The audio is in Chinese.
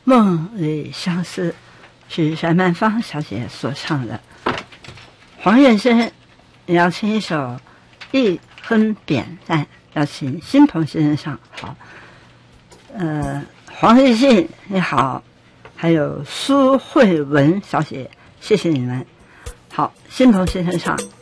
梦里相思是翟曼芳小姐所唱的。黄元生要请一首《一哼扁担》，要请新鹏先生唱。好，黄日信你好，还有苏慧文小姐，谢谢你们。好，新鹏先生唱。